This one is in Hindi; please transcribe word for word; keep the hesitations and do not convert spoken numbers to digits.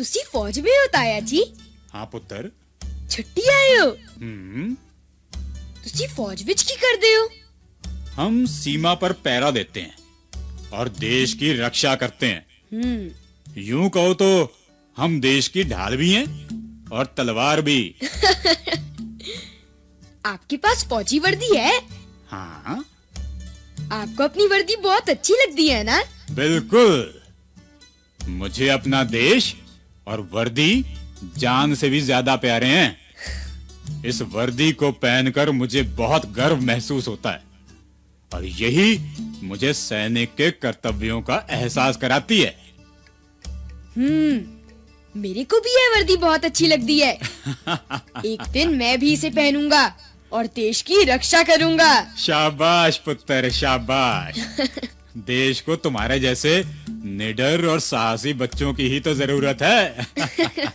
तुसी फौज में हो ताया जी? हाँ पुत्र। छुट्टी आए हो? हम्म। तुसी फौज विच की करदे हो? हम सीमा पर पहरा देते हैं और देश की रक्षा करते हैं। हम्म। यूं कहो तो हम देश की ढाल भी हैं और तलवार भी। आपके पास फौजी वर्दी है? हाँ। आपको अपनी वर्दी बहुत अच्छी लगती है ना? बिल्कुल। मुझे अपना देश और वर्दी जान से भी ज्यादा प्यारे हैं। इस वर्दी को पहनकर मुझे बहुत गर्व महसूस होता है और यही मुझे सैनिक के कर्तव्यों का एहसास कराती है। हम्म, मेरे को भी यह वर्दी बहुत अच्छी लगती है। एक दिन मैं भी इसे पहनूंगा और देश की रक्षा करूंगा। शाबाश पुत्र, शाबाश। देश को तुम्हारे जैसे निडर और साहसी बच्चों की ही तो जरूरत है।